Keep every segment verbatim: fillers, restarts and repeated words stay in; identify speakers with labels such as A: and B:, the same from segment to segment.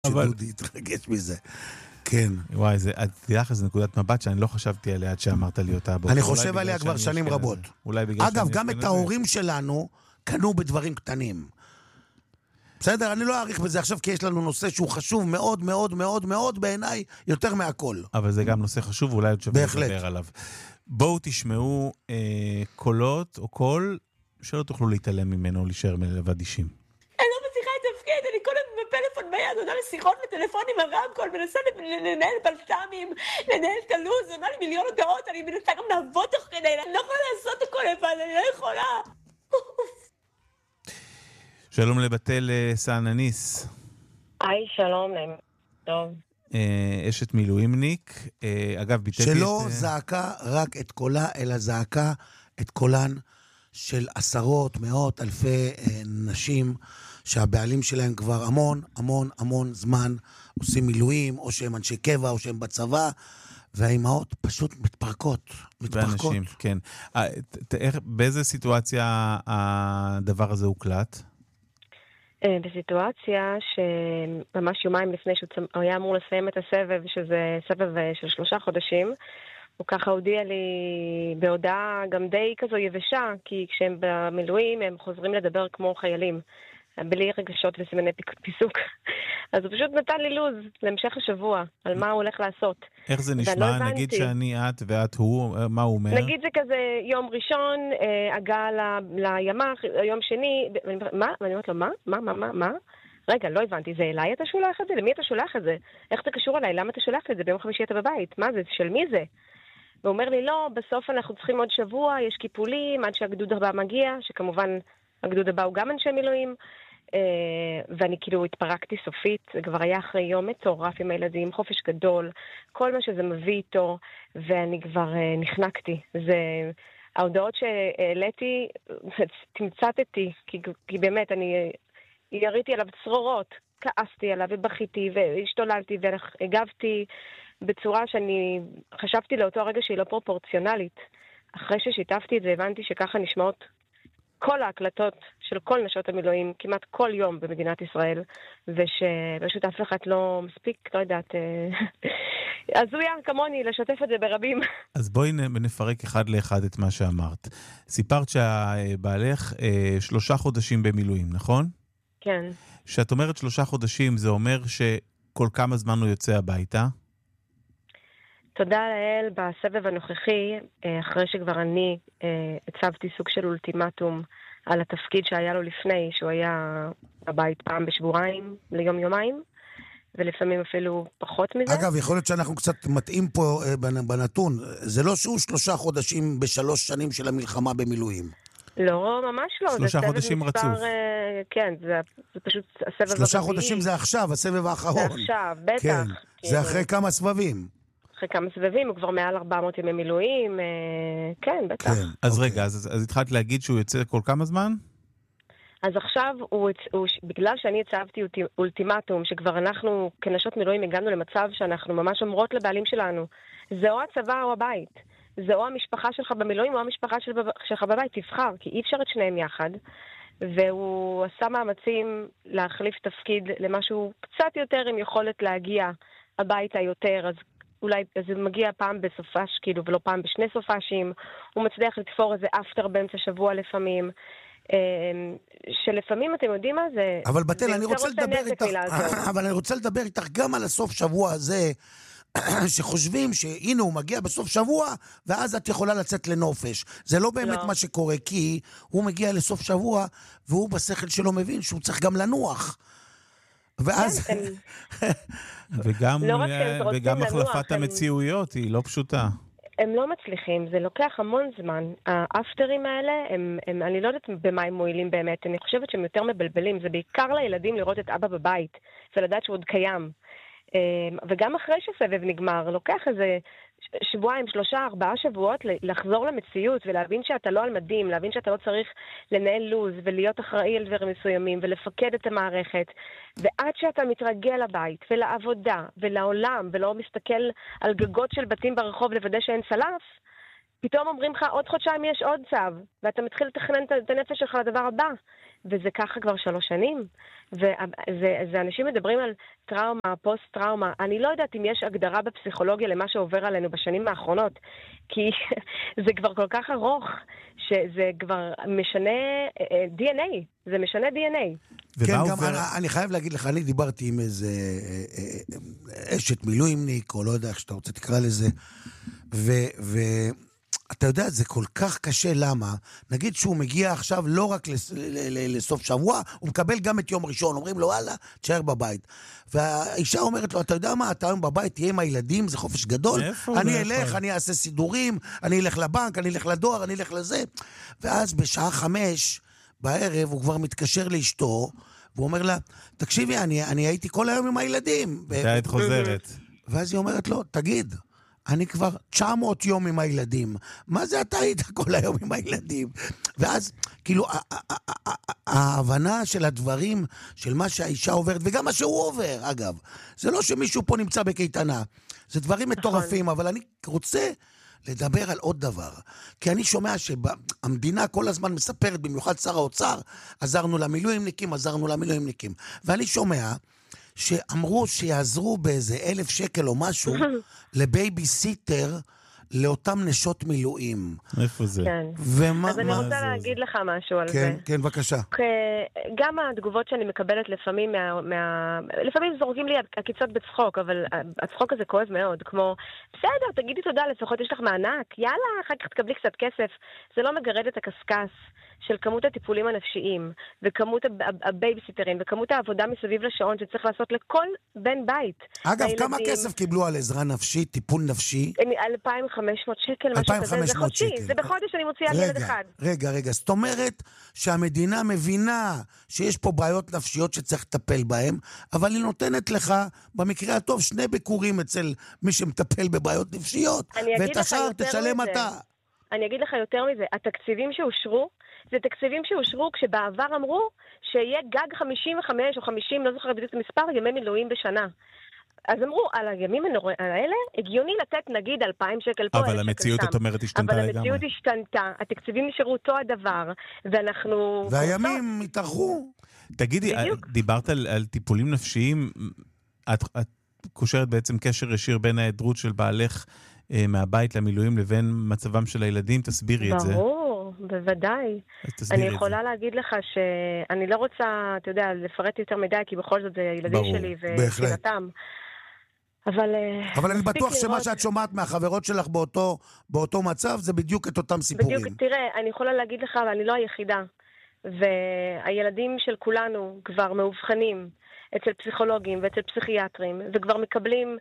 A: שדודי התרגש מזה. כן.
B: וואי, זה, תדע לך, זו נקודת מבט שאני לא חשבתי עליה עד שאמרת לי אותה.
A: אני חושב עליה כבר שנים רבות. אגב, גם את ההורים שלנו קנו בדברים קטנים. בסדר, אני לא אעריך בזה עכשיו, כי יש לנו נושא שהוא חשוב מאוד מאוד מאוד מאוד בעיניי, יותר מהכל.
B: אבל זה גם נושא חשוב, ואולי עוד שווה לדבר עליו. בואו תשמעו אה, קולות או קול שלא תוכלו להתעלם ממנו, להישאר מלבד אישים.
C: אני לא מצליחה לתפקד, אני כל הזמן בפלאפון ביד, עונה לשיחות וטלפונים הרמקול, מנסה לנהל בלת"מים, לנהל את הלו"ז, עונה לי מיליון הודעות, אני מנסה גם לעבוד תוך כדי, אני לא יכולה לעשות הכל לבד, אני לא יכולה.
B: שלום לבטל סענניס.
D: היי, שלום, נעים. טוב.
B: אשת מילואימניק. אגב, ביטלתי את...
A: שלא זעקה רק את קולה, אלא זעקה את קולן של עשרות, מאות, אלפי נשים, שהבעלים שלהם כבר המון, המון, המון זמן עושים מילואים, או שהם אנשי קבע, או שהם בצבא, והאימהות פשוט מתפרקות, מתפרקות.
B: ואנשים, כן. באיזה סיטואציה הדבר הזה הוקלט?
D: בסיטואציה שממש יומיים לפני שהוא היה אמור לסיים את הסבב, שזה סבב של שלושה חודשים, הוא ככה הודיע לי בהודעה גם די כזו יבשה, כי כשהם במילואים הם חוזרים לדבר כמו חיילים, בלי רגשות וסימני פיסוק. אז הוא פשוט נתן לי לוז להמשך השבוע, על מה הוא הולך לעשות.
B: איך זה נשמע? לא נגיד שאני את ואת הוא, מה הוא אומר?
D: נגיד זה כזה יום ראשון, הגעה לימ"ח, יום שני, מה? ואני אומרת לו, מה? מה? מה? מה? מה? רגע, לא הבנתי, זה אליי אתה שולח את זה? למי אתה שולח את זה? איך זה קשור אליי? למה אתה שולח את זה? ביום חמישי אתה בבית? מה זה? של מי זה? והוא אומר לי, לא, בסוף אנחנו צריכים עוד שבוע, יש קיפולים, עד שהגדוד הבא מגיע, שכמובן הגדוד הבא הוא גם אנשי מילואים, ואני כאילו התפרקתי סופית, זה כבר היה אחרי יום מטורף עם הילדים, חופש גדול, כל מה שזה מביא איתו, ואני כבר נחנקתי. זה, ההודעות שהעליתי, תמצאתי, כי, כי באמת אני יריתי עליו צרורות, כעסתי עליו ובכיתי והשתוללתי והגבתי בצורה שאני חשבתי לאותו הרגע שהיא לא פרופורציונלית. אחרי ששיתפתי את זה הבנתי שככה נשמעות כל ההקלטות של כל נשות המילואים, כמעט כל יום במדינת ישראל, ושפשוט אף אחד לא מספיק, לא יודעת, הזויה כמוני לשתף את זה ברבים.
B: אז בואי נפרק אחד לאחד את מה שאמרת. סיפרת שהבעלך שלושה חודשים במילואים, נכון?
D: כן.
B: שאת אומרת שלושה חודשים, זה אומר שכל כמה זמן הוא יוצא הביתה?
D: תודה לאל, בסבב הנוכחי, אחרי שכבר אני הצבתי סוג של אולטימטום על התפקיד שהיה לו לפני, שהוא היה הבית פעם בשבועיים ליום יומיים, ולפעמים אפילו פחות מזה.
A: אגב, יכול להיות שאנחנו קצת מתאים פה בנתון. זה לא שהוא שלושה חודשים בשלוש שנים של המלחמה במילואים.
D: לא, ממש לא.
B: שלושה חודשים רצוף.
D: כן, זה, זה פשוט הסבב הרביעי.
A: שלושה חודשים זה עכשיו, הסבב האחרון.
D: זה עכשיו, בטח.
A: כן, זה אחרי כמה סבבים.
D: אחרי כמה סבבים, הוא כבר מעל ארבע מאות ימי מילואים, כן, בטח. כן,
B: אז אוקיי. רגע, אז, אז התחלת להגיד שהוא יוצא כל כמה זמן?
D: אז עכשיו, הוא, הוא, בגלל שאני הצבתי אולטימטום, שכבר אנחנו כנשות מילואים הגענו למצב שאנחנו ממש אומרות לבעלים שלנו, זה או הצבא או הבית. זה או המשפחה שלך במילואים או המשפחה של, שלך בבית, תבחר, כי אי אפשר את שניהם יחד. והוא עשה מאמצים להחליף תפקיד למשהו קצת יותר עם יכולת להגיע הביתה יותר, אז אולי זה מגיע פעם בסופש, כאילו, ולא פעם בשני סופשים. הוא מצליח לתפור איזה אפטר באמצע שבוע לפעמים. שלפעמים, אתם יודעים מה זה?
A: אבל בתל, אני רוצה לדבר איתך, אבל אני רוצה לדבר איתך גם על הסוף שבוע הזה, שחושבים שהנה הוא מגיע בסוף שבוע, ואז את יכולה לצאת לנופש. זה לא באמת לא. מה שקורה, כי הוא מגיע לסוף שבוע, והוא בשכל שלו מבין שהוא צריך גם לנוח. ואז...
B: וגם, וגם החלפת המציאויות היא לא פשוטה.
D: הם לא מצליחים, זה לוקח המון זמן. האפטרים האלה, הם, הם, אני לא יודעת במה הם מועילים באמת, אני חושבת שהם יותר מבלבלים, זה בעיקר לילדים לראות את אבא בבית, ולדעת שהוא עוד קיים. וגם אחרי שסבב נגמר, לוקח איזה שבועיים, שלושה, ארבעה שבועות לחזור למציאות ולהבין שאתה לא על מדים, להבין שאתה לא צריך לנהל לוז ולהיות אחראי על דברים מסוימים ולפקד את המערכת. ועד שאתה מתרגל לבית ולעבודה ולעולם ולא מסתכל על גגות של בתים ברחוב לוודא שאין צלף, פתאום אומרים לך, עוד חודשיים יש עוד צו, ואתה מתחיל לתכנן את הנפש שלך לדבר הבא. וזה ככה כבר שלוש שנים. וזה אנשים מדברים על טראומה, פוסט-טראומה. אני לא יודעת אם יש הגדרה בפסיכולוגיה למה שעובר עלינו בשנים האחרונות, כי זה כבר כל כך ארוך, שזה כבר משנה די אן איי. זה משנה די אן איי.
A: כן, גם אני חייב להגיד לך, אני דיברתי עם איזה אשת מילואימניק, או לא יודע איך שאתה רוצה תקרא לזה, ו... אתה יודע, זה כל כך קשה, למה? נגיד שהוא מגיע עכשיו לא רק לסוף שבוע, הוא מקבל גם את יום ראשון, אומרים לו, וואלה, תשאר בבית. והאישה אומרת לו, אתה יודע מה, אתה היום בבית, תהיה עם הילדים, זה חופש גדול, אני אלך, אני אעשה סידורים, אני אלך לבנק, אני אלך לדואר, אני אלך לזה. ואז בשעה חמש בערב הוא כבר מתקשר לאשתו, והוא אומר לה, תקשיבי, אני, אני הייתי כל היום עם הילדים.
B: אתה היית חוזרת.
A: ואז היא אומרת לו, תגיד, אני כבר תשע מאות יום עם הילדים. מה זה אתה היית כל היום עם הילדים? ואז, כאילו, ההבנה של הדברים, של מה שהאישה עוברת, וגם מה שהוא עובר, אגב. זה לא שמישהו פה נמצא בקייטנה. זה דברים מטורפים, אבל אני רוצה לדבר על עוד דבר. כי אני שומע שהמדינה כל הזמן מספרת, במיוחד שר האוצר, עזרנו למילואימניקים, עזרנו למילואימניקים. ואני שומע שאמרו שיעזרו באיזה אלף שקל או משהו לבייביסיטר לאותם נשות מילואים.
B: איפה זה?
D: כן.
A: ומה,
D: אז אני רוצה להגיד לך משהו על זה.
A: כן, כן, בבקשה.
D: גם התגובות שאני מקבלת לפעמים, לפעמים זורקים לי הקיצות בצחוק, אבל הצחוק הזה כואב מאוד, כמו, בסדר, תגידי תודה, לפחות יש לך מענק, יאללה, אחר כך תקבלי קצת כסף. זה לא מגרד את הקסקס של כמות הטיפולים הנפשיים, וכמות הבייביסיטרים, וכמות העבודה מסביב לשעון שצריך לעשות לכל בן בית.
A: אגב, כמה כסף קיבלו על עזרה נפשית, טיפול נפשי?
D: אלפיים וחמש מאות שקל, משהו כזה, זה חודשי, זה בחודש אני מוציאה ילד אחד.
A: רגע, רגע, זאת אומרת שהמדינה מבינה שיש פה בעיות נפשיות שצריך לטפל בהן, אבל היא נותנת לך, במקרה הטוב, שני ביקורים אצל מי שמטפל בבעיות נפשיות, ואת השאר תשלם אתה.
D: אני אגיד לך יותר מזה, התקציבים שאושרו, זה תקציבים שאושרו כשבעבר אמרו שיהיה גג חמישים וחמש או חמישים, לא זוכר בדיוק מספר, ימי מילואים בשנה. אז אמרו, על הימים האלה, הגיוני לתת נגיד אלפיים שקל פה.
B: אבל המציאות, את אומרת, השתנתה לגמרי.
D: אבל המציאות השתנתה, התקציבים נשארו אותו הדבר, ואנחנו...
A: והימים התארכו.
B: תגידי, דיברת על טיפולים נפשיים, את קושרת בעצם קשר ישיר בין ההיעדרות של בעלך מהבית למילואים לבין מצבם של הילדים, תסבירי את זה.
D: ברור, בוודאי. אני יכולה להגיד לך שאני לא רוצה, אתה יודע, לפרט יותר מדי, כי בכל זאת זה ילדים שלי ושנתם. אבל...
A: אבל אני בטוח שמה שאת שומעת מהחברות שלך באותו, באותו מצב, זה בדיוק את אותם סיפורים.
D: בדיוק, תראה, אני יכולה להגיד לך, ואני לא היחידה. והילדים של כולנו כבר מאובחנים אצל פסיכולוגים ואצל פסיכיאטרים, וכבר מקבלים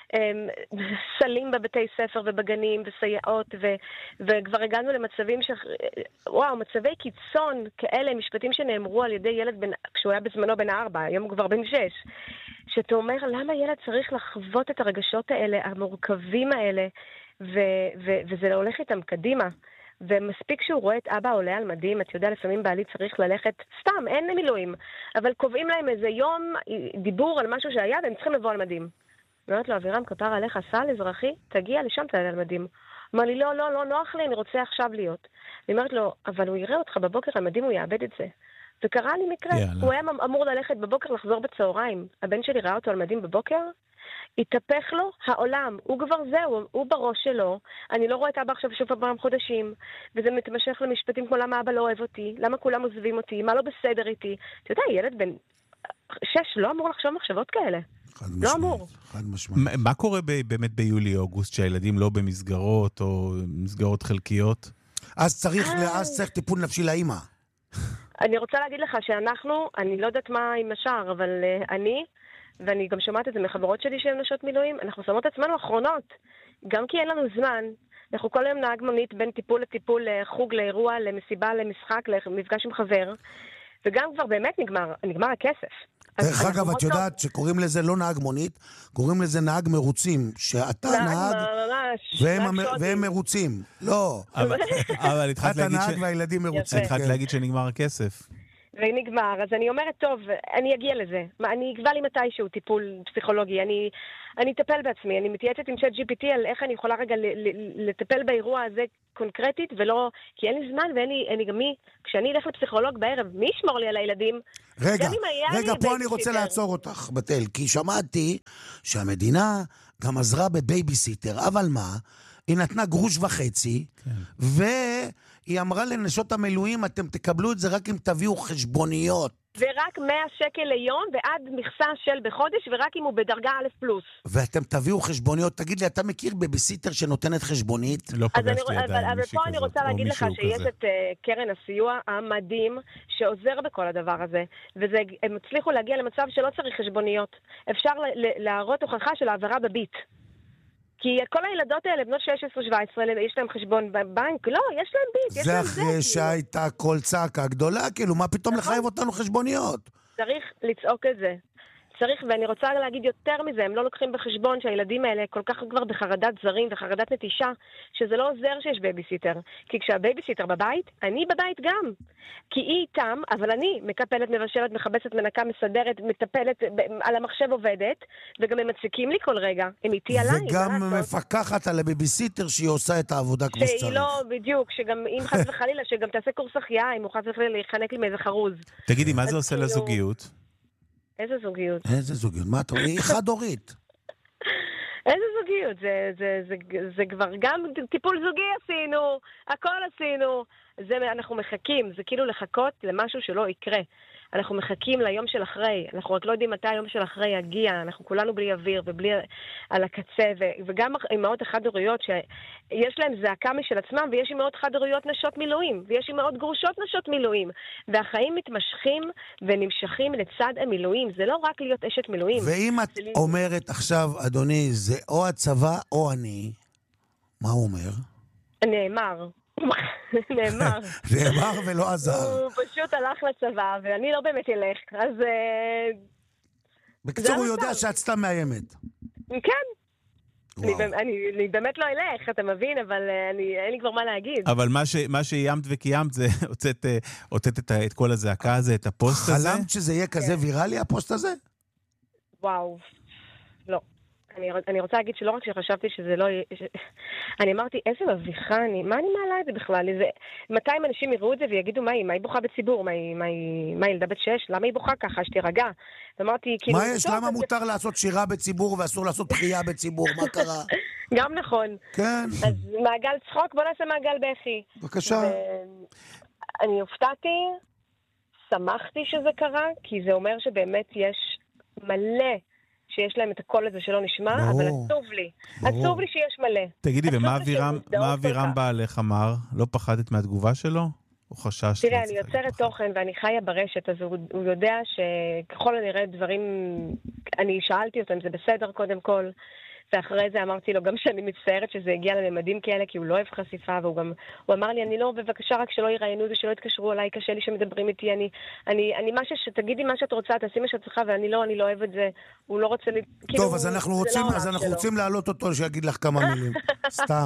D: סלים בבתי ספר ובגנים וסייעות, ו, וכבר הגענו למצבים ש... וואו, מצבי קיצון כאלה, משפטים שנאמרו על ידי ילד בן... כשהוא היה בזמנו בן ארבע, היום הוא כבר בן שש, שאתה אומר, למה ילד צריך לחוות את הרגשות האלה, המורכבים האלה, ו, ו, וזה הולך איתם קדימה. ומספיק שהוא רואה את אבא עולה על מדים, אתה יודע, לפעמים בעלי צריך ללכת, סתם, אין מילואים, אבל קובעים להם איזה יום דיבור על משהו שהיה, והם צריכים לבוא על מדים. אני אומרת לו, אבירם, כפר עליך, סל אזרחי, תגיע לשם, תעלה על מדים. הוא אומר לי, לא, לא, לא נוח לי, אני רוצה עכשיו להיות. אני אומרת לו, אבל הוא יראה אותך בבוקר על מדים, הוא יאבד את זה. וקרה לי מקרה, יאללה. הוא היה אמור ללכת בבוקר, לחזור בצהריים. הבן שלי ראה אותו על מדים בבוקר, התהפך לו העולם, הוא כבר זהו, הוא בראש שלו, אני לא רואה את אבא עכשיו שוב פעם חודשים, וזה מתמשך למשפטים כמו למה אבא לא אוהב אותי, למה כולם עוזבים אותי, מה לא בסדר איתי. אתה יודע, ילד בן שש לא אמור לחשוב מחשבות כאלה. לא אמור.
A: חד משמעית.
B: מה קורה באמת ביולי-אוגוסט, שהילדים לא במסגרות או מסגרות חלקיות?
A: אז צריך, אז צריך טיפול נפשי לאמא.
D: אני רוצה להגיד לך שאנחנו, אני לא יודעת מה עם השאר, אבל אני... ואני גם שומעת את זה מחברות שלי שהן נשות מילואים, אנחנו שמות עצמנו אחרונות, גם כי אין לנו זמן, אנחנו כל היום נהג מונית בין טיפול לטיפול, לחוג, לאירוע, למסיבה, למשחק, למפגש עם חבר, וגם כבר באמת נגמר, נגמר הכסף.
A: דרך אגב, את יודעת שקוראים לזה לא נהג מונית, קוראים לזה נהג מרוצים, שאתה נהג והם מרוצים. לא.
B: אבל התחלת
A: להגיד שנגמר הכסף.
D: ונגמר. אז אני אומרת, טוב, אני אגיע לזה. אני אקבע לי מתישהו טיפול פסיכולוגי. אני, אני אטפל בעצמי. אני מתייעצת עם צ'אט ג'י פי טי על איך אני יכולה רגע ל- ל- לטפל באירוע הזה קונקרטית, ולא, כי אין לי זמן ואין לי, אין לי גם מי, כשאני אלך לפסיכולוג בערב, מי ישמור לי על הילדים?
A: רגע, רגע, פה אני רוצה לעצור אותך, בתל, כי שמעתי שהמדינה גם עזרה בבייביסיטר, אבל מה? היא נתנה גרוש וחצי, כן. והיא אמרה לנשות המילואים, אתם תקבלו את זה רק אם תביאו חשבוניות.
D: ורק מאה שקל ליום, ועד מכסה של בחודש, ורק אם הוא בדרגה א' פלוס.
A: ואתם תביאו חשבוניות. תגיד לי, אתה מכיר בייביסיטר שנותנת חשבונית?
B: לא פגשתי עדיין
D: אבל פה אני רוצה להגיד לך שיש את קרן הסיוע המדהים, שעוזר בכל הדבר הזה. והם הצליחו להגיע למצב שלא צריך חשבוניות. אפשר להראות הוכחה של העברה בביט. כי כל הילדות האלה, בנות שש עשרה שבע עשרה, יש להם חשבון בבנק? לא, יש להם ביט.
A: זה אחרי שהייתה כל צעקה גדולה, כאילו, מה פתאום לחייב אותנו חשבוניות?
D: צריך לצעוק את זה. צריך, ואני רוצה להגיד יותר מזה, הם לא לוקחים בחשבון שהילדים האלה כל כך כבר בחרדת זרים וחרדת נטישה, שזה לא עוזר שיש בייביסיטר. כי כשהבייביסיטר בבית, אני בבית גם. כי היא איתם, אבל אני מקפלת, מבשלת, מחבצת, מנקה, מסדרת, מטפלת, על המחשב עובדת, וגם הם מציקים לי כל רגע. הם איתי עליי.
A: וגם מפקחת על הבייביסיטר שהיא עושה את העבודה כמו שצריך.
D: שהיא לא, בדיוק, שגם אם חס וחלילה, שגם תעשה קורס החייאה, אם הוא חס וחלילה להיחנק לי מאיזה חרוז.
B: תגידי, מה זה עושה לזוגיות?
D: איזה זוגיות?
A: איזה זוגיות? מה אתה אומר? היא חד-הורית.
D: איזה זוגיות? זה, זה, זה, זה כבר גם טיפול זוגי עשינו, הכל עשינו. זה, אנחנו מחכים, זה כאילו לחכות למשהו שלא יקרה. אנחנו מחכים ליום של אחרי, אנחנו רק לא יודעים מתי היום של אחרי יגיע, אנחנו כולנו בלי אוויר ובלי על הקצה, ו- וגם אמהות החד-הוריות שיש להן זעקה משל עצמם, ויש אמהות חד-הוריות נשות מילואים, ויש אמהות גרושות נשות מילואים, והחיים מתמשכים ונמשכים לצד המילואים, זה לא רק להיות אשת מילואים.
A: ואם את אומרת עכשיו, אדוני, זה או הצבא או אני, מה הוא אומר?
D: נאמר. נאמר.
A: נאמר ולא עזר.
D: הוא פשוט הלך לצבא, ואני לא באמת אלך, אז...
A: בקצור, הוא יודע שאת סתם מאיימת.
D: כן. אני באמת לא אלך, אתה מבין, אבל אין לי כבר מה להגיד.
B: אבל מה שאיימת וקיימת זה הוצאת את כל הזעקה הזה, את הפוסט הזה?
A: חלמת שזה יהיה כזה ויראלי, הפוסט הזה?
D: וואו, לא. אני, אני רוצה להגיד שלא רק שחשבתי שזה לא... ש... אני אמרתי, איזה מביכה אני... מה אני מעלה את זה בכלל? איזה... מאתיים אנשים יראו את זה ויגידו, מה היא? מה היא בוכה בציבור? מה היא, מה היא... מה היא ילדה בת שש? למה היא בוכה ככה? שתירגע. ואמרתי, כאילו...
A: מה יש? למה מותר זה... לעשות שירה בציבור ואסור לעשות בחייה בציבור? מה קרה?
D: גם נכון.
A: כן.
D: אז מעגל צחוק, בוא נעשה מעגל בכי.
A: בבקשה. ו...
D: אני הופתעתי, שמחתי שזה קרה, כי זה אומר שבאמת יש מלא... שיש להם את הקול הזה שלא נשמע, ברור, אבל עצוב לי. ברור. עצוב לי שיש מלא.
B: תגידי, ומה אבירם בעלך אמר? לא פחדת מהתגובה שלו? הוא חשש?
D: תראה, אני יוצרת תוכן ואני חיה ברשת, אז הוא, הוא יודע שככל הנראה דברים... אני שאלתי אותו אם זה בסדר קודם כל, ואחרי זה אמרתי לו גם שאני מצטערת שזה הגיע לממדים כאלה, כי הוא לא אוהב חשיפה, והוא גם, הוא אמר לי, אני לא, בבקשה רק שלא יראיינו זה, שלא יתקשרו עליי, קשה לי שמדברים איתי, אני, אני, אני משהו שתגידי מה שאת רוצה, תעשי מה שאת צריכה, ואני לא, אני לא אוהב את זה, הוא לא רוצה לי, כאילו...
A: טוב, אז אנחנו רוצים, אז אנחנו רוצים להעלות אותו, שיגיד לך כמה מילים. סתם.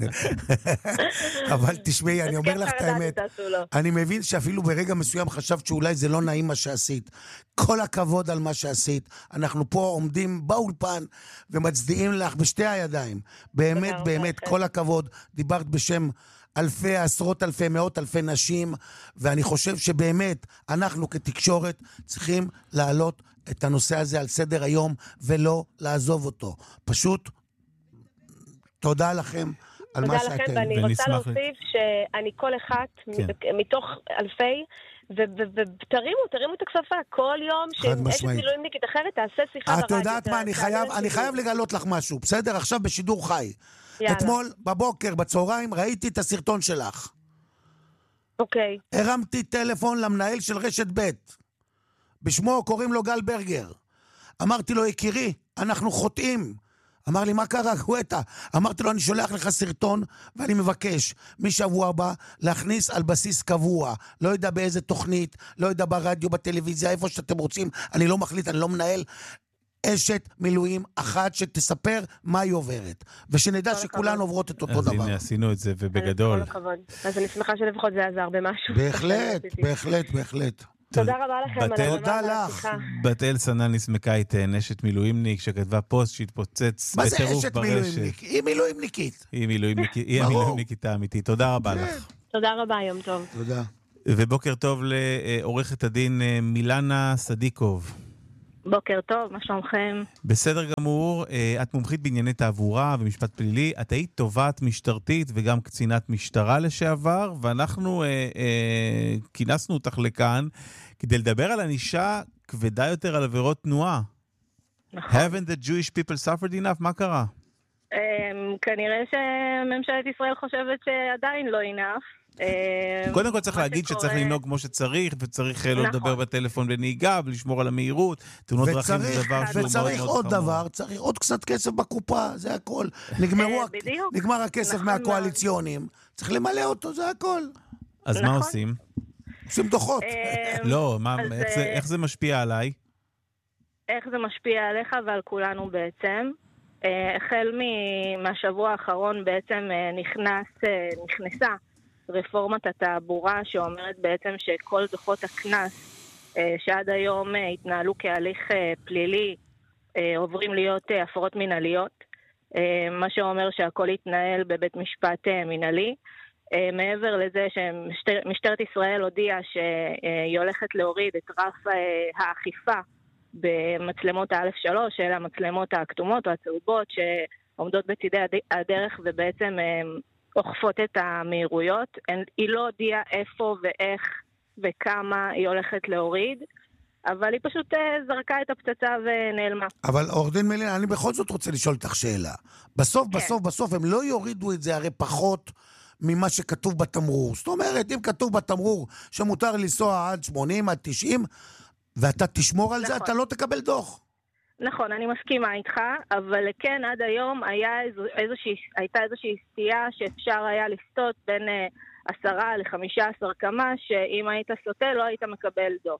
A: אבל תשמעי, אני אומר לך את האמת, אני מבין שאפילו ברגע מסוים חשבת שאולי זה לא נעים מה שעשית. כל הכבוד על מה שעשית. אנחנו פה עומדים באולפן ומצדיעים לך בשתי הידיים. באמת, באמת, כל הכבוד. דיברת בשם אלפי, עשרות אלפי, מאות אלפי נשים, ואני חושב שבאמת אנחנו כתקשורת צריכים להעלות את הנושא הזה על סדר היום ולא לעזוב אותו. פשוט תודה לכם על מה שאתם.
D: תודה לכם, ואני רוצה להוסיף שאני כל אחת מתוך אלפי, ותרימו, תרימו את הכפפה כל יום, שאשת מילואימניקית אחרת תעשה שיחה ברדיו.
A: את יודעת מה, אני חייב לגלות לך משהו, בסדר? עכשיו בשידור חי. אתמול בבוקר, בצהריים, ראיתי את הסרטון שלך.
D: אוקיי.
A: הרמתי טלפון למנהל של רשת ב', בשמו קוראים לו גל ברגר. אמרתי לו, יקירי, אנחנו חוטאים. אמר לי, מה קרה, גואטה? אמרתי לו, אני שולח לך סרטון, ואני מבקש משבוע הבא להכניס על בסיס קבוע. לא יודע באיזה תוכנית, לא יודע ברדיו, בטלוויזיה, איפה שאתם רוצים. אני לא מחליט, אני לא מנהל. אשת מילואים אחת שתספר מה היא עוברת. ושנדע שכולן עוברות את אותו דבר.
B: אז הנה, עשינו את זה, ובגדול.
D: אז אני שמחה שלפחות זה עזר במשהו.
A: בהחלט, בהחלט, בהחלט.
D: תודה רבה לכם.
A: תודה לך.
B: בתאל סנניס מקייט, נשת מילואימניק, שכתבה פוסט שהתפוצץ בטירוף ברשת.
A: מה זה אשת מילואימניק? היא מילואימניקית.
B: היא מילואימניקית האמיתית. תודה רבה לך.
D: תודה רבה, יום טוב.
A: תודה.
B: ובוקר טוב לעורכת הדין מילנה סדיקוב.
D: בוקר טוב, מה שלומכם?
B: בסדר גמור, את מומחית בענייני תעבורה ומשפט פלילי, את היית תובעת משטרתית וגם קצינת משטרה לשעבר, ואנחנו אה, אה, כינסנו אותך לכאן כדי לדבר על ענישה כבדה יותר על עבירות תנועה.
D: נכון.
B: Haven't the Jewish people suffered enough? מה קרה?
D: כנראה שממשלת ישראל חושבת שעדיין לא enough.
B: קודם כל צריך להגיד שצריך לנהוג כמו שצריך, וצריך לא לדבר בטלפון בנהיגה, ולשמור על המהירות, תאונות דרכים זה דבר שהוא מאוד מאוד חמור.
A: וצריך עוד דבר, צריך עוד קצת כסף בקופה, זה הכל. נגמר הכסף מהקואליציונים, צריך למלא אותו, זה הכל.
B: אז מה עושים?
A: עושים דוחות.
B: לא, איך זה משפיע עליי?
D: איך זה משפיע עליך ועל כולנו בעצם? החל מהשבוע האחרון בעצם נכנסה רפורמת התעבורה שאומרת בעצם שכל דוחות הכנס שעד היום התנהלו כהליך פלילי עוברים להיות הפרות מנהליות, מה שאומר שהכל יתנהל בבית משפט מנהלי. מעבר לזה שמשטרת ישראל הודיעה שהיא הולכת להוריד את רף האכיפה במצלמות ה-א' שלוש, אלה המצלמות הכתומות או הצהובות שעומדות בצדי הדרך ובעצם אוכפות את המהירויות. היא לא הודיעה איפה ואיך וכמה היא הולכת להוריד, אבל היא פשוט זרקה את הפצצה ונעלמה.
A: אבל עורך דין מילין, אני בכל זאת רוצה לשאול אותך שאלה. בסוף, כן. בסוף, בסוף הם לא יורידו את זה הרי פחות ממה שכתוב בתמרור. זאת אומרת, אם כתוב בתמרור שמותר לנסוע עד שמונים, עד תשעים, ואתה תשמור על נכון. זה, אתה לא תקבל דוח.
D: נכון, אני מסכימה איתך, אבל כן, עד היום היה איזושהי, הייתה איזושהי סטייה שאפשר היה לסטות בין עשרה לחמישה עשר קמה, שאם היית סוטה לא היית מקבל דוח.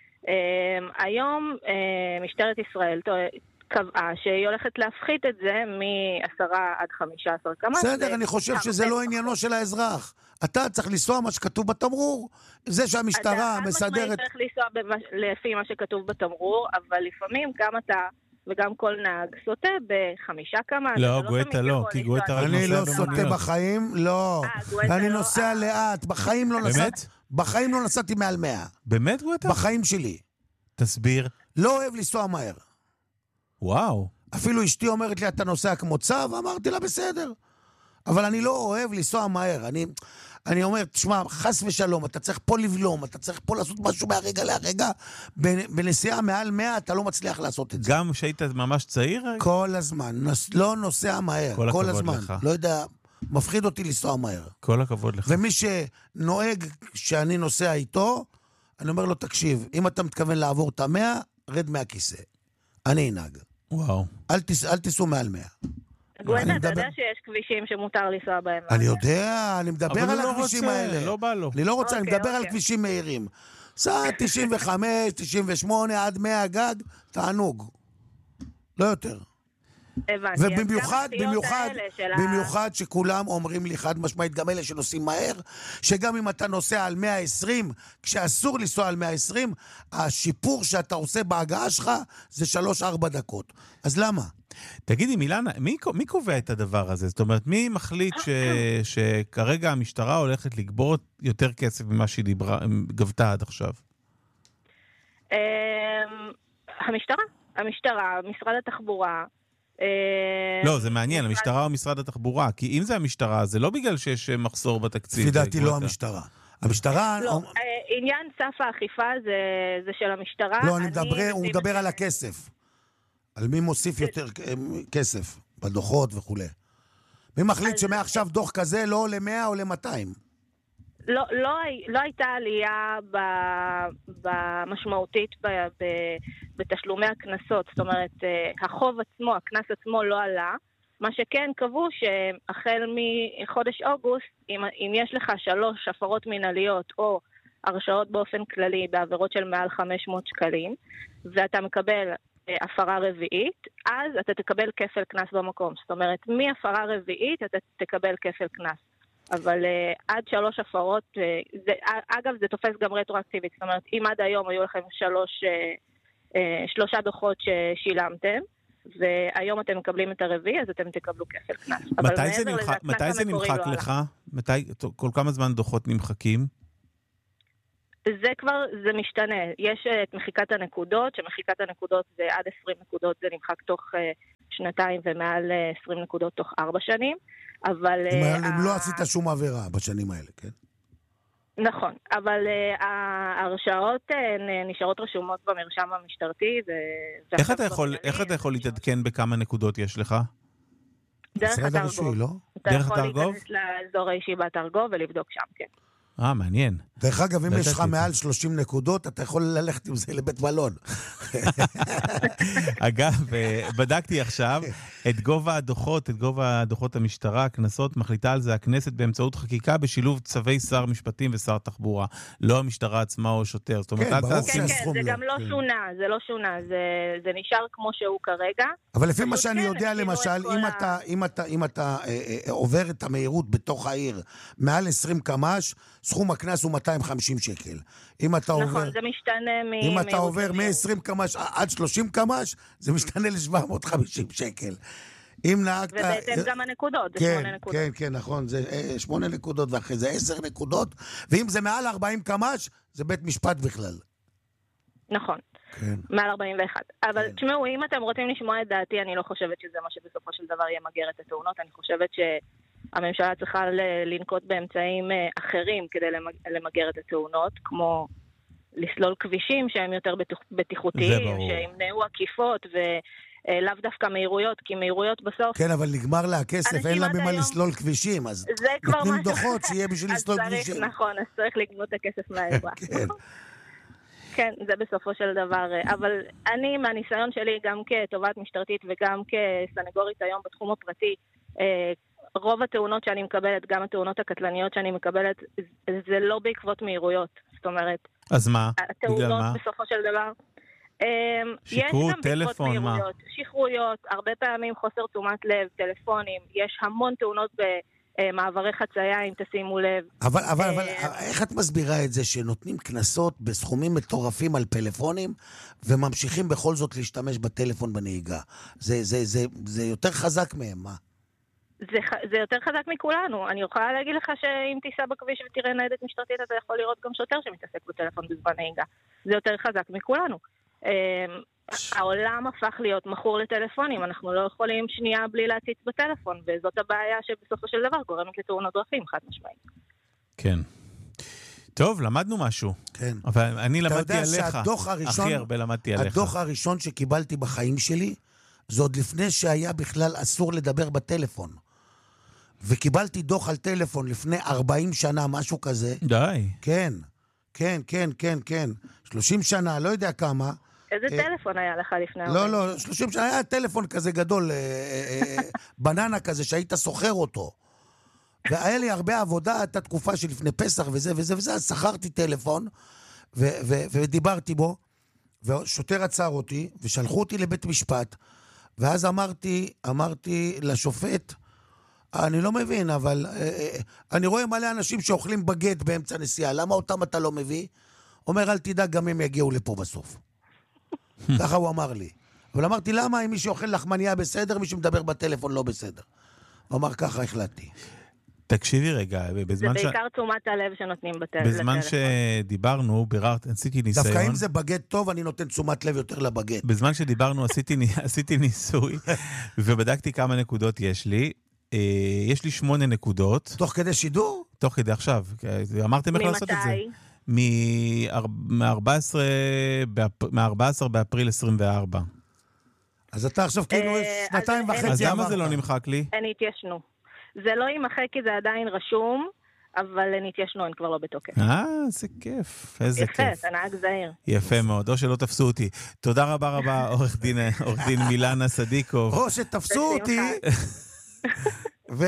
D: היום משטרת ישראל קבעה שהיא הולכת להפחית את זה מ-עשרה עד חמישה עשר קמה.
A: בסדר, אני חושב שזה לא עניינו של האזרח. אתה צריך לנסוע מה שכתוב בתמרור, זה שהמשטרה מסדרת...
D: אתה צריך לנסוע לפי מה שכתוב בתמרור, אבל לפעמים גם אתה וגם כל נהג סוטה בחמישה קמה.
B: לא, גואטה לא, כי גואטה רק נוסע
A: במוניות. אני לא סוטה בחיים, לא. אני נוסע לאט, בחיים לא נסעתי. באמת? בחיים לא נסעתי מעל מאה.
B: באמת גואטה?
A: בחיים שלי.
B: תסביר.
A: לא אוהב לנסוע מהר.
B: וואו.
A: אפילו אשתי אומרת לי, אתה נוסע כמו צו, אמרתי לה, בסדר. אבל אני לא אוהב לנסוע מהר. אני, אני אומר, תשמע, חס ושלום, אתה צריך פה לבלום, אתה צריך פה לעשות משהו מהרגע להרגע. בנסיעה מעל מאה, אתה לא מצליח לעשות את זה.
B: גם שהיית ממש צעיר?
A: כל הזמן. נוס, לא נוסע מהר.
B: כל,
A: כל
B: הזמן.
A: לך. לא יודע, מפחיד אותי לנסוע מהר.
B: כל הכבוד לך.
A: ומי שנוהג שאני נוסע איתו, אני אומר לו, תקשיב, אם אתה מתכוון לעבור את המאה, רד מהכיסא. אני אנהג.
B: וואו.
A: אל, תס, אל תיסעו מעל מאה.
D: גואטה, אתה יודע שיש כבישים שמותר לנסוע בהם.
A: אני יודע, אני מדבר על הכבישים האלה.
B: לא בא לו.
A: אני לא רוצה, אני מדבר על כבישים מהירים. סע תשעים וחמש, תשעים ושמונה, עד מאה גג, תענוג. לא יותר.
D: הבנתי.
A: ובמיוחד, במיוחד, במיוחד שכולם אומרים לי חד משמעית, גם אלה שנוסעים מהר, שגם אם אתה נוסע על מאה ועשרים, כשאסור לנסוע על מאה ועשרים, השיפור שאתה עושה בהגעה שלך זה שלוש ארבע דקות. אז למה?
B: תגידי, מילנה, מי, מי קובע את הדבר הזה? זאת אומרת, מי מחליט ש, שכרגע המשטרה הולכת לגבות יותר כסף ממה שהיא דיברה, גבתה עד עכשיו?
D: המשטרה. המשטרה, משרד התחבורה.
B: לא, זה מעניין, המשטרה או משרד התחבורה, כי אם זה המשטרה, זה לא בגלל שיש מחסור בתקציב.
A: לדעתי לא המשטרה. המשטרה...
D: לא, עניין סף האכיפה זה של המשטרה.
A: לא, הוא מדבר על הכסף. על מי מוסיף יותר כסף, בדוחות וכו'. מי מחליט שמעכשיו דוח כזה לא עולה מאה או ל-מאתיים?
D: לא, לא, לא הייתה עלייה במשמעותית בתשלומי הכנסות. זאת אומרת, החוב עצמו, הכנס עצמו לא עלה. מה שכן קבעו שהחל מחודש אוגוסט, אם, אם יש לך שלוש הפרות מנהליות או הרשאות באופן כללי בעבירות של מעל חמש מאות שקלים, ואתה מקבל הפרה רביעית, אז אתה תקבל כפל קנס במקום. זאת אומרת, מהפרה רביעית אתה תקבל כפל קנס. אבל uh, עד שלוש הפרות, uh, זה, אגב זה תופס גם רטרואקטיבית, זאת אומרת, אם עד היום היו לכם שלוש, uh, uh, שלושה דוחות ששילמתם, והיום אתם מקבלים את הרביעי, אז אתם תקבלו כפל קנס.
B: מתי זה נמחק, מתי זה נמחק לך? מתי, כל כמה זמן דוחות נמחקים?
D: זה כבר, זה משתנה. יש את מחיקת הנקודות, שמחיקת הנקודות זה עד עשרים נקודות, זה נמחק תוך uh, שנתיים ומעל עשרים נקודות תוך ארבע שנים, אבל...
A: אם uh, לא עשית שום עבירה בשנים האלה, כן?
D: נכון, אבל uh, ההרשאות uh, נשארות רשומות במרשם המשטרתי. ו...
B: איך אתה יכול, איך אתה יכול להתעדכן בכמה נקודות יש לך?
D: דרך התרגוב.
A: לא?
D: אתה יכול להיכנס לאזור האישי בתרגוב ולבדוק שם, כן.
B: אה, מעניין.
A: דרך אגב, אם יש לך מעל שלושים נקודות, אתה יכול ללכת עם זה לבית מלון.
B: אגב, בדקתי עכשיו את גובה הדוחות, את גובה הדוחות המשטרה, הכנסות, מחליטה על זה הכנסת באמצעות חקיקה בשילוב צווי שר משפטים ושר תחבורה, לא המשטרה עצמה או שוטר. זאת אומרת,
D: כן, כן, זה גם לא שונה, זה לא שונה, זה נשאר כמו שהוא כרגע.
A: אבל לפי מה שאני יודע, למשל, אם אתה עובר את המהירות בתוך העיר מעל עשרים קמ"ש, סכום הקנס הוא מאתיים וחמישים שקל. אם אתה
D: נכון,
A: עובר,
D: זה משתנה מ...
A: אם אתה עובר מ-עשרים קמ"ש עד שלושים קמ"ש, זה משתנה ל-שבע מאות וחמישים שקל. אם נהגת...
D: ובעצם גם הנקודות, זה
A: כן,
D: שמונה נקודות.
A: כן, כן, נכון, זה שמונה נקודות, ואחרי זה עשר נקודות, ואם זה מעל ארבעים קמ"ש, זה בית משפט בכלל.
D: נכון.
A: כן.
D: מעל ארבעים ואחת. אבל
A: כן.
D: תשמעו, אם אתם רוצים לשמוע את דעתי, אני לא חושבת שזה מה שבסופו של דבר ימגר את התאונות, אני חושבת ש... הממשלה צריכה לנקוט באמצעים אחרים כדי למגר את התאונות, כמו לסלול כבישים שהם יותר בטיחותיים, שימנעו עקיפות ולאו דווקא מהירויות, כי מהירויות בסוף...
A: כן, אבל נגמר לה הכסף, אין לה במה לסלול כבישים, אז נותנים דוחות שיהיה בשביל לסלול כבישים.
D: נכון, אז צריך לגנות את הכסף מהאזרח. כן, זה בסופו של דבר. אבל אני, מהניסיון שלי, גם כתובעת משטרתית וגם כסנגורית היום בתחום הפרטי, רוב התאונות שאני מקבלת, גם התאונות הקטלניות שאני מקבלת, זה לא בעקבות מהירויות. זאת אומרת...
B: אז מה? בגלל מה?
D: התאונות בסופו של דבר...
B: שכרות, טלפון, מה?
D: שכרויות, הרבה פעמים חוסר תשומת לב, טלפונים, יש המון תאונות במעברי חצייה, אם תשימו לב.
A: אבל, אבל, אבל, איך את מסבירה את זה שנותנים כנסות בסכומים מטורפים על פלאפונים, וממשיכים בכל זאת להשתמש בטלפון בנהיגה? זה, זה, זה, זה יותר חזק מהם, מה?
D: זה, זה יותר חזק מכולנו. אני יכולה להגיד לך שאם תיסע בכביש ותראה ניידת משטרתית, אתה יכול לראות גם שוטר שמתעסק בטלפון בזמן נהיגה. זה יותר חזק מכולנו. העולם הפך להיות מכור לטלפונים, אנחנו לא יכולים שנייה בלי להציץ בטלפון, וזאת הבעיה שבסופו של דבר גורמת לתאונות דרכים, חד משמעית.
B: כן. טוב, למדנו משהו. כן. אבל אני למדתי עליך. הכי הרבה למדתי עליך.
A: הדוח הראשון שקיבלתי בחיים שלי, זה עוד לפני שהיה בכלל אסור לדבר בטלפון. וקיבלתי דוח על טלפון לפני ארבעים שנה, משהו כזה.
B: די.
A: כן, כן, כן, כן, כן. שלושים שנה, לא יודע כמה.
D: איזה טלפון היה לך לפני?
A: לא, לא, שלושים שנה היה טלפון כזה גדול, בננה כזה, שהיית סוחר אותו. והיה לי הרבה עבודה, הייתה תקופה שלפני פסח וזה וזה וזה, אז שכרתי טלפון, ודיברתי בו, ושוטר עצר אותי, ושלחו אותי לבית משפט, ואז אמרתי, אמרתי לשופט, אני לא מבין, אבל אני רואה מלא אנשים שאוכלים בגט באמצע נסיעה, למה אותם אתה לא מביא? אומר, אל תדאג, גם הם יגיעו לפה בסוף. ככה הוא אמר לי. אבל אמרתי, למה אם מי שאוכל לחמניה בסדר, מי שמדבר בטלפון לא בסדר? הוא אמר, ככה החלטתי.
B: תקשיבי רגע, בזמן ש...
D: זה בעיקר תשומת הלב שנותנים בטלפון.
B: בזמן שדיברנו, ביררת, עשיתי ניסיון.
A: דווקא אם זה בגט טוב, אני נותן תשומת לב יותר לבגט.
B: בזמן שדיברנו, עשיתי, עשיתי ניסוי, ובדקתי כמה נקודות יש לי. יש לי שמונה נקודות.
A: תוך כדי שידור?
B: תוך כדי עכשיו. אמרתם איך לעשות את זה? מ-ארבעה עשר באפריל עשרים וארבע.
A: אז אתה עכשיו כאילו שנתיים וחצי.
B: אז למה זה לא נמחק לי?
D: הן התיישנו. זה לא יימחק כי זה עדיין רשום, אבל הן התיישנו, הן כבר לא בתוקף.
B: אה, זה כיף. איזה כיף.
D: יפה, אתה נהג זהיר.
B: יפה מאוד, או שלא תפסו אותי. תודה רבה רבה, עורך דין מילנה סדיקוב.
A: או שתפסו אותי. ו?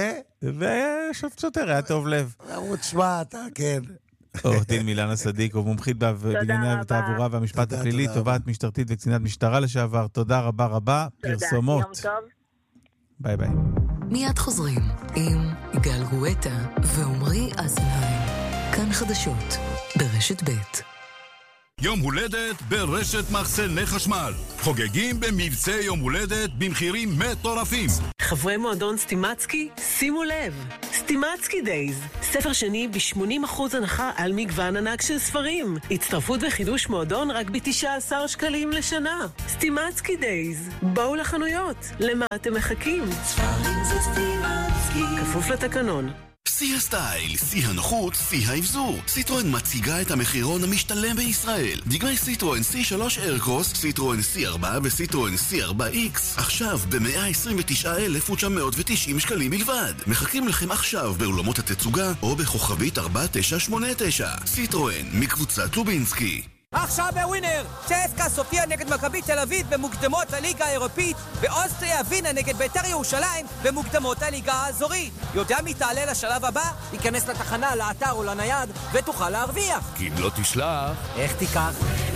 B: ושוטר, היה טוב לב.
A: ערוץ שמע, אתה, כן.
B: עורך דין מילנה סדיקוב, מומחית בענייני התעבורה והמשפט הפלילי, תובעת משטרתית וקצינת משטרה לשעבר. תודה רבה רבה. פרסומות.
D: תודה, יום טוב.
B: ביי ביי.
E: מיד חוזרים עם יגאל גואטה ועומרי אזנהיים. כאן חדשות ברשת ב'.
F: יום הולדת ברשת מחסני חשמל. חוגגים במבצע יום הולדת במחירים מטורפים.
G: חברי מועדון סטימצקי, שימו לב. סטימצקי דייז. ספר שני ב-שמונים אחוז הנחה על מגוון ענק של ספרים. הצטרפות וחידוש מועדון רק ב-תשעה עשר שקלים לשנה. סטימצקי דייז. בואו לחנויות. למה אתם מחכים? ספרים זה סטימצקי. כפוף לתקנון.
H: שיא הסטייל, שיא הנוחות, שיא האבזור. סיטרואן מציגה את המחירון המשתלם בישראל. דגמי סיטרואן סי שלוש איירקרוס, סיטרואן סי ארבע וסיטרואן סי ארבע איקס. עכשיו ב-מאה עשרים ותשעה אלף ותשע מאות ותשעים שקלים בלבד. מחכים לכם עכשיו באולמות התצוגה או בכוכבית ארבע תשע שמונה תשע. סיטרואן מקבוצת לובינסקי.
I: עכשיו בווינר, צ'סקה סופיה נגד מכבי תל אביב במוקדמות הליגה האירופית, באוסטריה ווינה נגד בית"ר ירושלים במוקדמות הליגה האזורית. יודע מי תעלה לשלב הבא? ייכנס לתחנה, לאתר או לנייד ותוכל להרוויח.
F: כי אם לא תשלח,
I: איך תיקח?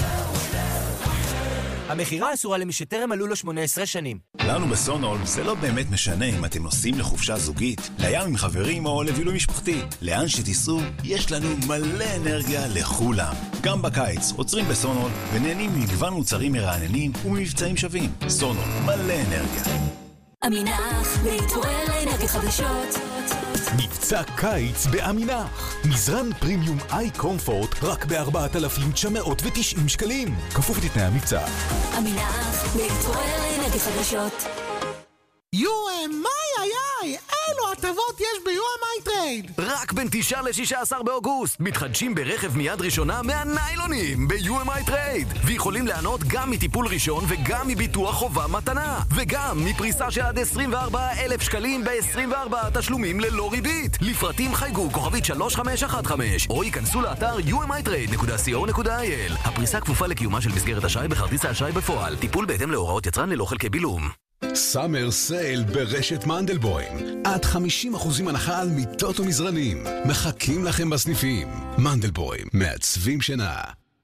I: המחירה אסורה למי שטרם מלאו לו שמונה עשרה שנים.
J: לנו בסונול זה לא באמת משנה אם אתם נוסעים לחופשה זוגית, לים עם חברים או לבילוי משפחתי. לאן שתיסעו, יש לנו מלא אנרגיה לכולם. גם בקיץ עוצרים בסונול ונהנים מגוון מוצרים מרעננים וממבצעים שווים. סונול, מלא אנרגיה.
E: אמינח, להתעורר לאנרגיות חדשות.
K: מבצע קיץ באמינח. מזרן פרימיום איי קומפורט רק ב-ארבעת אלפים תשע מאות ותשעים שקלים. כפוף לתנאי המבצע.
E: אמינח, להתעורר לאנרגיות חדשות.
L: יואם, מאי, איי, איי, אילו הטבות יש ביואם טרייד.
M: רק בין תשעה ל-שישה עשר באוגוסט מתחדשים ברכב מיד ראשונה מהניילונים ב-יו אם איי טרייד, ויכולים לענות גם מטיפול ראשון וגם מביטוח חובה מתנה, וגם מפריסה של עד עשרים וארבעה אלף שקלים ב-עשרים וארבעה תשלומים ללא ריבית. לפרטים חייגו כוכבית שלוש חמש אחת חמש או ייכנסו לאתר יו אם איי טרייד נקודה סי או נקודה איי אל. הפריסה כפופה לקיומה של מסגרת אשראי בכרטיס האשראי בפועל. טיפול בהתאם להוראות יצרן ללא חלקי בילום.
K: סאמר סייל ברשת מנדלבוים. עד חמישים אחוזים הנחה על מיטות ומזרנים. מחכים לכם בסניפים. מנדלבוים, מעצבים שינה.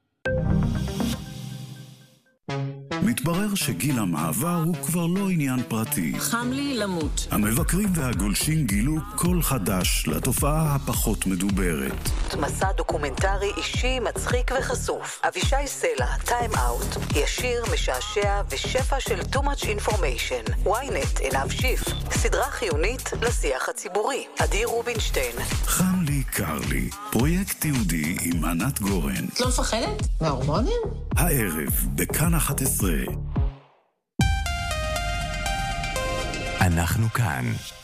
F: מתברר שגיל המעבר הוא כבר לא עניין פרטי.
E: חם לי למות.
F: המבקרים והגולשים גילו קול חדש לתופעה הפחות מדוברת.
E: מסע דוקומנטרי אישי, מצחיק וחשוף. אבישי סלע, טיים אאוט. ישיר, משעשע ושפע של too much information. וויינט, עיניו שיף. סדרה חיונית לשיח הציבורי. עדי רובינשטיין.
F: חם לי, קר לי. פרויקט יהודי עם ענת גורן.
E: את לא מפחדת? מההורמונים?
F: הערב, בכאן אחת עשרה.
K: אנחנו כאן.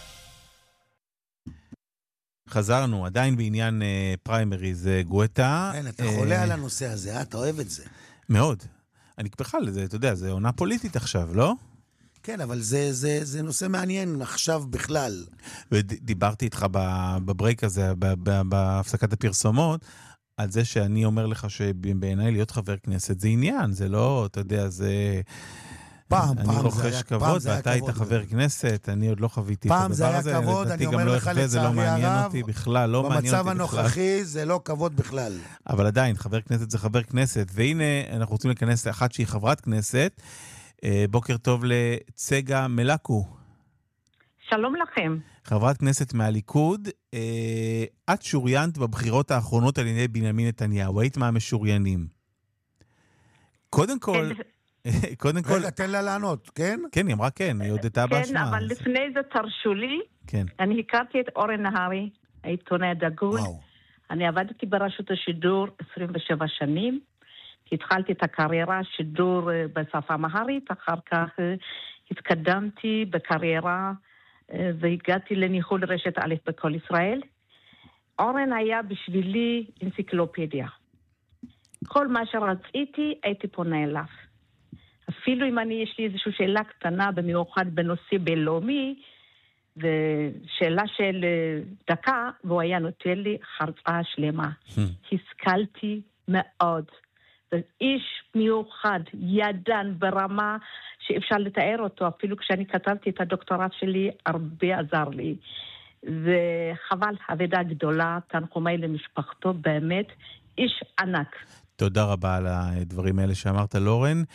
B: חזרנו, עדיין בעניין uh, פריימריז uh, גואטה.
A: כן, אתה חולה uh, על הנושא הזה, אתה אוהב את זה.
B: מאוד. אני בכלל, זה, אתה יודע, זה עונה פוליטית עכשיו, לא?
A: כן, אבל זה, זה, זה נושא מעניין עכשיו בכלל.
B: ודיברתי איתך בברייק הזה, בהפסקת הפרסומות, על זה שאני אומר לך שבעיניי להיות חבר כנסת זה עניין, זה לא, אתה יודע, זה...
A: פעם,
B: אני
A: פעם
B: רוכש כבוד, ואתה היית חבר כנסת, אני עוד לא חוויתי את הדבר הזה.
A: פעם זה היה כבוד, אני אומר לך לצערי הרב,
B: בכלל, לא מעניין אותי בכלל.
A: במצב הנוכחי זה לא כבוד בכלל.
B: אבל עדיין, חבר כנסת זה חבר כנסת, והנה אנחנו רוצים להיכנס לאחת שהיא חברת כנסת. בוקר טוב לצגה מלקו.
N: שלום לכם.
B: חברת כנסת מהליכוד, את שוריינת בבחירות האחרונות על ידי בנימין נתניהו, היית מהמשוריינים. קודם כל... קודם כל...
A: רגע, תן לה לענות, כן?
B: כן, היא אמרה כן, היא הודתה באשמה.
N: כן, אבל לפני זה תרשו לי.
B: כן.
N: אני הכרתי את אורן נהרי, העיתונאי הדגול. אני עבדתי ברשות השידור עשרים ושבע שנים. התחלתי את הקריירה שידור בשפה מהרית, אחר כך התקדמתי בקריירה והגעתי לניהול רשת א' בכל ישראל. אורן היה בשבילי אנציקלופדיה. כל מה שרציתי הייתי פונה אליו. אפילו אם אני, יש לי איזושהי שאלה קטנה, במיוחד בנושא בינלאומי, ושאלה של דקה, והוא היה נותן לי הרצאה שלמה. השכלתי מאוד. ואיש מיוחד, ידן ברמה שאפשר לתאר אותו, אפילו כשאני כתבתי את הדוקטורט שלי, הרבה עזר לי. וחבל, עבודה גדולה, תנחומי למשפחתו, באמת, איש ענק.
B: תודה רבה על הדברים האלה שאמרת, לורן.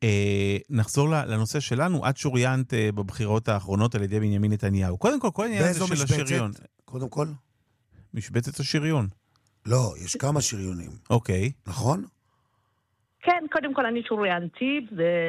B: אה, נחזור לנושא שלנו. את שוריינת אה, בבחירות האחרונות על ידי בנימין נתניהו. קודם כל, כל העניין הזה של השריון.
A: קודם כל?
B: משבצת השריון.
A: לא, יש כמה שריונים.
B: אוקיי.
A: נכון?
N: כן, קודם כל אני שוריינתי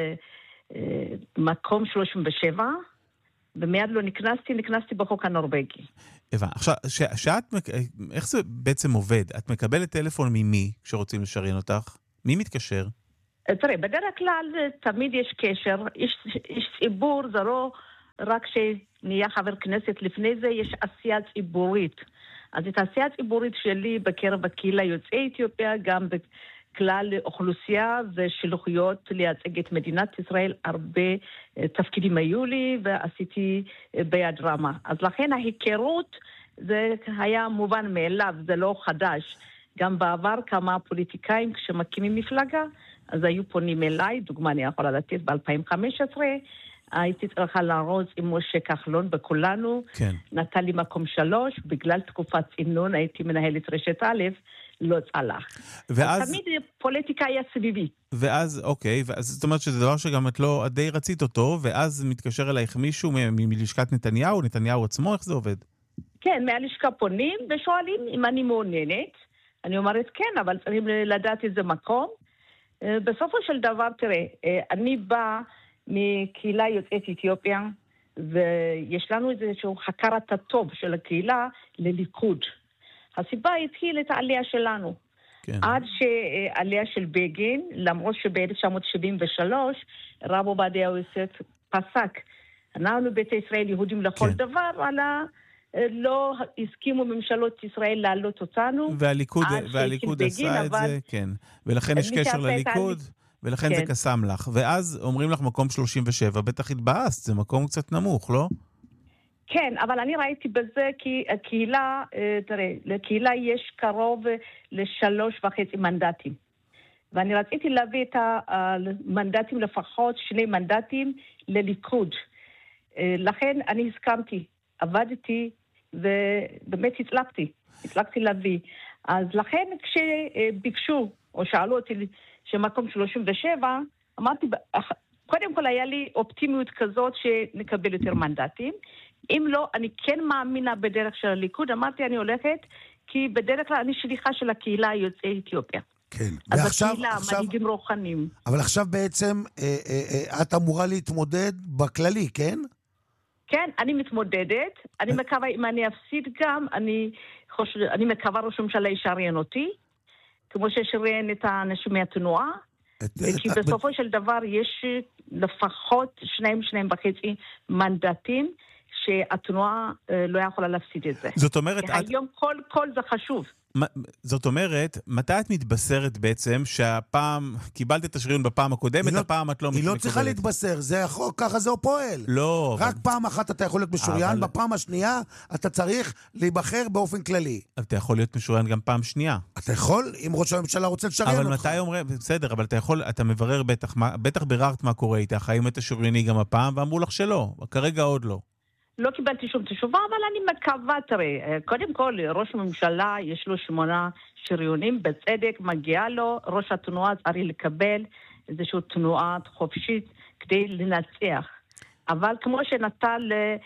N: במקום שלושים ושבע, ומיד לא נכנסתי, נכנסתי בחוק הנורווגי.
B: הבא, עכשיו, ש, שאת, איך זה בעצם עובד? את מקבלת טלפון ממי כשרוצים לשריין אותך? מי מתקשר?
N: תראה, בדרך כלל תמיד יש קשר, יש, יש ציבור, זה לא רק שנהיה חבר כנסת, לפני זה יש עשייה ציבורית. אז את העשייה הציבורית שלי בקרב הקהילה יוצאי אתיופיה, גם בכלל אוכלוסייה ושלוחיות לייצג את מדינת ישראל, הרבה תפקידים היו לי ועשיתי ביד רמה. אז לכן ההיכרות זה היה מובן מאליו, זה לא חדש. גם בעבר כמה פוליטיקאים כשמקימים מפלגה, אז היו פונים אליי, דוגמה אני יכולה לתת ב-אלפיים וחמש עשרה, הייתי צריכה להרוץ עם משה כחלון בכולנו,
B: כן.
N: נתן לי מקום שלוש, בגלל תקופת צינון הייתי מנהלת רשת א', לא צלח.
B: ואז...
N: תמיד פוליטיקה היה סביבי.
B: ואז, אוקיי, ואז זאת אומרת שזה דבר שגם את לא, את די רצית אותו, ואז מתקשר אלייך מישהו מ- מלשכת נתניהו, נתניהו עצמו, איך זה עובד?
N: כן, מהלשכה פונים ושואלים אם אני מעוניינת. אני אומרת כן, אבל צריכים לדעת איזה מקום. בסופו של דבר, תראה, אני באה מקהילה יוצאת אתיופיה, ויש לנו איזשהו הכרת הטוב של הקהילה לליכוד. הסיבה התחיל את העלייה שלנו.
B: כן.
N: עד שעלייה של בגין, למרות שב-אלף תשע מאות שבעים ושלוש, רב עובדיה יוסף פסק. אנחנו ביתא ישראל יהודים לכל
B: כן.
N: דבר, על ה... לא הסכימו ממשלות ישראל להעלות אותנו.
B: והליכוד, והליכוד
N: בגין,
B: עשה את זה, כן. ולכן יש קשר לליכוד, ולכן כן. זה קסם לך. ואז אומרים לך מקום שלושים ושבע, בטח התבאסת, זה מקום קצת נמוך, לא?
N: כן, אבל אני ראיתי בזה כי הקהילה, תראה, לקהילה יש קרוב לשלוש וחצי מנדטים. ואני רציתי להביא את המנדטים, לפחות שני מנדטים לליכוד. לכן אני הסכמתי, עבדתי, ובאמת הצלחתי, הצלחתי להביא. אז לכן כשביקשו, או שאלו אותי שמקום שלושים ושבע, אמרתי, קודם כל היה לי אופטימיות כזאת שנקבל יותר מנדטים. אם לא, אני כן מאמינה בדרך של הליכוד. אמרתי, אני הולכת, כי בדרך כלל אני שליחה של הקהילה היוצאי אתיופיה.
A: כן.
N: אז
A: ועכשיו,
N: הקהילה,
A: עכשיו,
N: מנהיגים רוחניים.
A: אבל עכשיו בעצם אה, אה, אה, את אמורה להתמודד בכללי, כן?
N: כן, אני מתמודדת. אני מקווה, אם אני אפסיד גם, אני, חושב, אני מקווה ראש הממשלה ישריין אותי, כמו ששריין את האנשים מהתנועה, את, כי את, בסופו את... של דבר יש לפחות שניים, שניים וחצי מנדטים, שהתנועה לא יכולה להפסיד את זה.
B: זאת אומרת...
N: היום את... כל, כל זה חשוב.
B: זאת אומרת, מתי את מתבשרת בעצם שהפעם, קיבלת את השריון בפעם הקודמת,
A: לא,
B: הפעם את לא מתקבלת?
A: היא לא צריכה להתבשר, זה החוק, ככה זה הוא פועל.
B: לא.
A: רק אבל... פעם אחת אתה יכול להיות משוריין, אבל... בפעם השנייה אתה צריך להיבחר באופן כללי.
B: אבל אתה יכול להיות משוריין גם פעם שנייה.
A: אתה יכול, אם ראש הממשלה רוצה לשריין
B: אבל
A: אותך.
B: מתי אומרים, בסדר, אבל אתה יכול, אתה מברר בטח, בטח ביררת מה קורה איתך, האם אתה שורייני גם הפעם, ואמרו לך שלא, כרגע עוד לא.
N: לא קיבלתי שום תשובה, אבל אני מקווה, תראה, קודם כל, ראש הממשלה יש לו שמונה שריונים, בצדק מגיע לו, ראש התנועה צריך לקבל איזושהי תנועה חופשית כדי לנצח. אבל כמו שנתן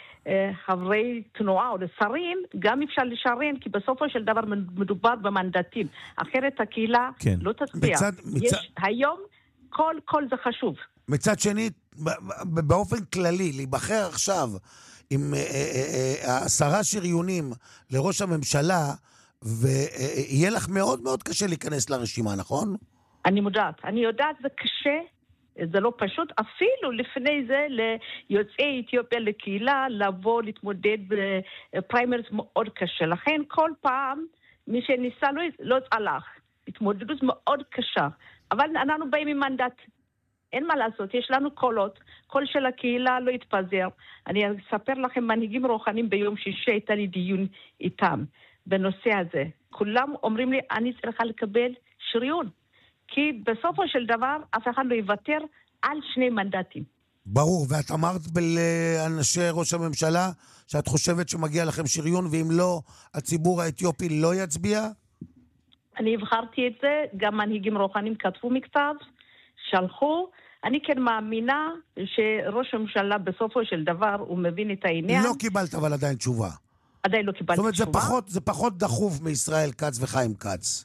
N: לחברי תנועה או לשרים, גם אפשר לשריין, כי בסופו של דבר מדובר במנדטים. אחרת הקהילה כן. לא תצביע. מצד, יש, מצד... היום כל, כל זה חשוב.
A: מצד שני, באופן כללי, להיבחר עכשיו, עם עשרה שריונים לראש הממשלה, ויהיה לך מאוד מאוד קשה להיכנס לרשימה, נכון?
N: אני מודעת. אני יודעת, זה קשה, זה לא פשוט. אפילו לפני זה, ליוצאי אתיופיה לקהילה, לבוא, להתמודד בפריימריז מאוד קשה. לכן כל פעם, מי שניסה לא, לא צלח. התמודדות מאוד קשה. אבל אנחנו באים עם מנדט. אין מה לעשות, יש לנו קולות, קול של הקהילה לא יתפזר. אני אספר לכם, מנהיגים רוחניים ביום שישי, הייתה לי דיון איתם בנושא הזה. כולם אומרים לי, אני צריכה לקבל שריון, כי בסופו של דבר אף אחד לא יוותר על שני מנדטים.
A: ברור, ואת אמרת לאנשי ראש הממשלה שאת חושבת שמגיע לכם שריון, ואם לא, הציבור האתיופי לא יצביע?
N: אני הבחרתי את זה, גם מנהיגים רוחניים כתבו מכתב, שלחו, אני כן מאמינה שראש הממשלה בסופו של דבר הוא מבין את העניין.
A: לא קיבלת אבל עדיין תשובה.
N: עדיין לא קיבלתי
A: תשובה. זאת אומרת,
N: תשובה.
A: זה פחות, זה פחות דחוף מישראל כץ וחיים כץ.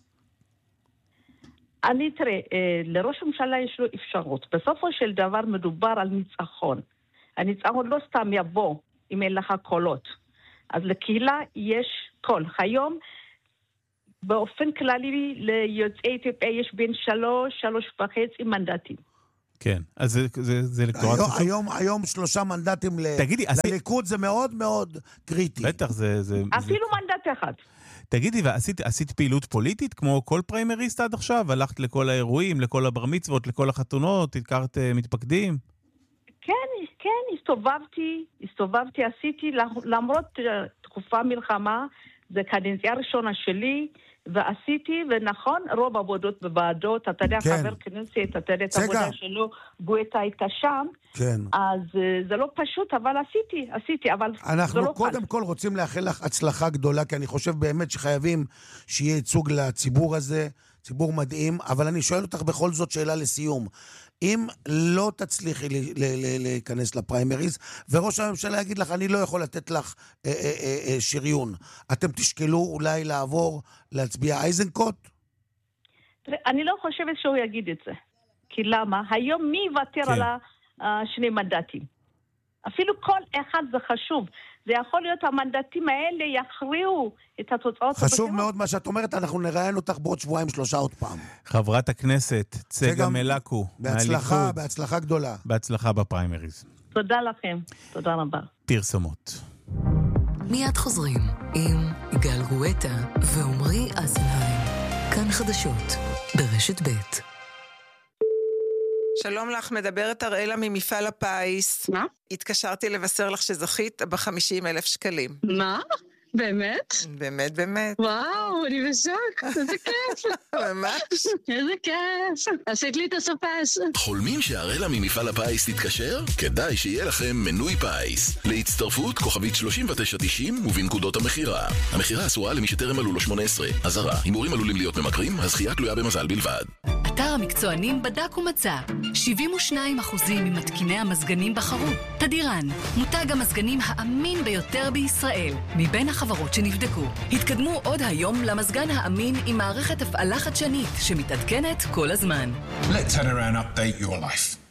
N: אני תראה, לראש הממשלה יש לו אפשרות. בסופו של דבר מדובר על ניצחון. הניצחון לא סתם יבוא אם אין לך קולות. אז לקהילה יש קול. היום, באופן כללי, ליוצאי אתיופיה יש בין שלוש, שלוש וחצי מנדטים.
B: כן, אז זה, זה, זה אלקטורט
A: היום,
B: חשוב.
A: היום, היום שלושה מנדטים
B: תגידי,
A: לליכוד, זה מאוד מאוד קריטי.
B: בטח, זה... זה
N: אפילו
B: זה...
N: מנדט אחד.
B: תגידי, ועשית עשית פעילות פוליטית כמו כל פריימריסט עד עכשיו? הלכת לכל האירועים, לכל הבר מצוות, לכל החתונות, התקרת מתפקדים?
N: כן, כן, הסתובבתי, הסתובבתי, עשיתי, למרות תקופה מלחמה, זה קדנציה ראשונה שלי, ועשיתי, ונכון, רוב עבודות בוועדות, אתה יודע,
A: כן.
N: חבר כנסת, אתה יודע את העבודה שלו, גואטה הייתה שם,
A: כן.
N: אז זה לא פשוט, אבל עשיתי, עשיתי, אבל
A: אנחנו
N: זה לא
A: קודם
N: קל.
A: כל רוצים לאחל לך הצלחה גדולה, כי אני חושב באמת שחייבים שיהיה ייצוג לציבור הזה, ציבור מדהים, אבל אני שואל אותך בכל זאת שאלה לסיום. אם לא תצליחי להיכנס לפריימריז, וראש הממשלה יגיד לך, אני לא יכול לתת לך אה, אה, אה, שריון, אתם תשקלו אולי לעבור להצביע אייזנקוט?
N: תראה, אני לא חושבת שהוא יגיד את זה. כי למה? היום מי יוותר
B: כן.
N: על השני מנדטים? אפילו כל אחד זה חשוב. זה יכול להיות המנדטים האלה יכריעו את התוצאות.
A: חשוב
N: הבחירות.
A: מאוד מה שאת אומרת, אנחנו נראיין אותך בעוד שבועיים שלושה עוד פעם.
B: חברת הכנסת צגה מלקו.
A: בהצלחה,
B: מהליכוד.
A: בהצלחה גדולה.
B: בהצלחה בפריימריז.
N: תודה לכם, תודה רבה.
B: פרסומות.
E: מיד חוזרים עם יגאל גואטה ועומרי אזנהיים. כאן חדשות ברשת ב'.
O: שלום לך, מדברת אראלה ממפעל הפיס.
P: מה?
O: התקשרתי לבשר לך שזכית ב-חמישים אלף שקלים.
P: מה? באמת?
O: באמת, באמת.
P: וואו, אני בשוק, איזה כיף.
O: ממש.
P: איזה כיף. עשית לי את הסופש.
H: חולמים שהראלה ממפעל הפיס תתקשר? כדאי שיהיה לכם מנוי פיס. להצטרפות כוכבית שלושים ותשע תשעים ובנקודות המחירה. המחירה אסורה למי שטרם מלאו לו שמונה עשרה. אזהרה, הימורים עלולים להיות ממכרים, הזכייה תלויה במזל בלבד.
Q: אתר המקצוענים בדק ומצא. שבעים ושניים אחוז ממתקיני המזגנים בחרו. תדירן, מותג המזגנים האמין ביותר בישראל. מבין החברות שנבדקו. התקדמו עוד היום למזגן האמין עם מערכת הפעלה חדשנית שמתעדכנת כל הזמן.
R: Let's turn around update your life.